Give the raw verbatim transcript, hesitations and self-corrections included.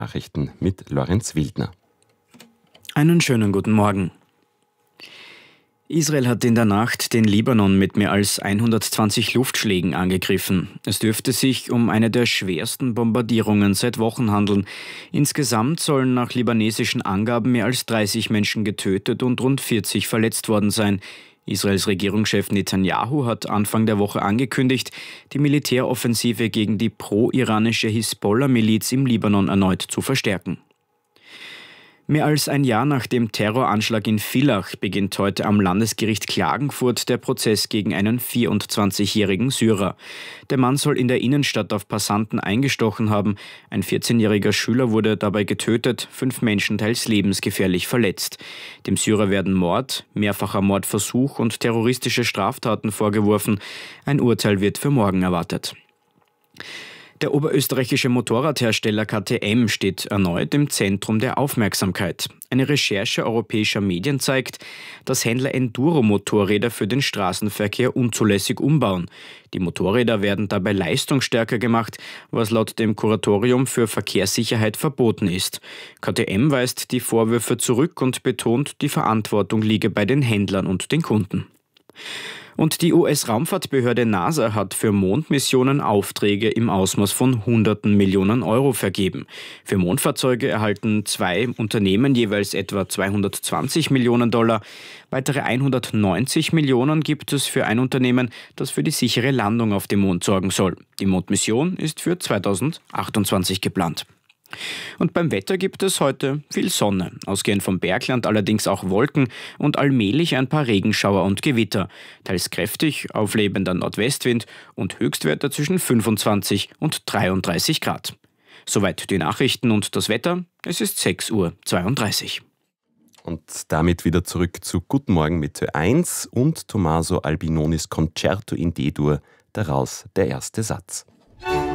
Nachrichten mit Lorenz Wildner. Einen schönen guten Morgen. Israel hat in der Nacht den Libanon mit mehr als hundertzwanzig Luftschlägen angegriffen. Es dürfte sich um eine der schwersten Bombardierungen seit Wochen handeln. Insgesamt sollen nach libanesischen Angaben mehr als dreißig Menschen getötet und rund vierzig verletzt worden sein. Israels Regierungschef Netanyahu hat Anfang der Woche angekündigt, die Militäroffensive gegen die pro-iranische Hisbollah-Miliz im Libanon erneut zu verstärken. Mehr als ein Jahr nach dem Terroranschlag in Villach beginnt heute am Landesgericht Klagenfurt der Prozess gegen einen vierundzwanzigjährigen Syrer. Der Mann soll in der Innenstadt auf Passanten eingestochen haben. Ein vierzehnjähriger Schüler wurde dabei getötet, fünf Menschen teils lebensgefährlich verletzt. Dem Syrer werden Mord, mehrfacher Mordversuch und terroristische Straftaten vorgeworfen. Ein Urteil wird für morgen erwartet. Der oberösterreichische Motorradhersteller K T M steht erneut im Zentrum der Aufmerksamkeit. Eine Recherche europäischer Medien zeigt, dass Händler Enduro-Motorräder für den Straßenverkehr unzulässig umbauen. Die Motorräder werden dabei leistungsstärker gemacht, was laut dem Kuratorium für Verkehrssicherheit verboten ist. K T M weist die Vorwürfe zurück und betont, die Verantwortung liege bei den Händlern und den Kunden. Und die U S-Raumfahrtbehörde NASA hat für Mondmissionen Aufträge im Ausmaß von hunderten Millionen Euro vergeben. Für Mondfahrzeuge erhalten zwei Unternehmen jeweils etwa zweihundertzwanzig Millionen Dollar. Weitere hundertneunzig Millionen gibt es für ein Unternehmen, das für die sichere Landung auf dem Mond sorgen soll. Die Mondmission ist für zweitausendachtundzwanzig geplant. Und beim Wetter gibt es heute viel Sonne, ausgehend vom Bergland allerdings auch Wolken und allmählich ein paar Regenschauer und Gewitter, teils kräftig, auflebender Nordwestwind und Höchstwerte zwischen fünfundzwanzig und dreiunddreißig Grad. Soweit die Nachrichten und das Wetter. Es ist sechs Uhr zweiunddreißig. Und damit wieder zurück zu Guten Morgen mit Ö eins und Tommaso Albinonis Concerto in D-Dur, daraus der erste Satz.